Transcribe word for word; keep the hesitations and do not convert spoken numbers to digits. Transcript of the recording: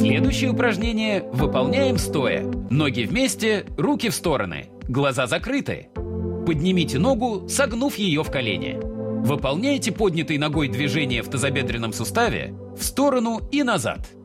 Следующее упражнение выполняем стоя. Ноги вместе, руки в стороны, глаза закрыты. Поднимите ногу, согнув ее в колени. Выполняйте поднятой ногой движение в тазобедренном суставе в сторону и назад.